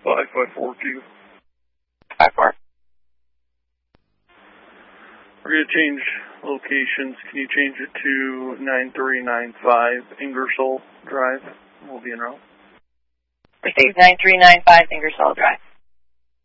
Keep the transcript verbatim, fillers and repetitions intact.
five five four two. five four. We're going to change locations. Can you change it to nine three nine five Ingersoll Drive? We'll be en route. Received nine three nine five Ingersoll Drive.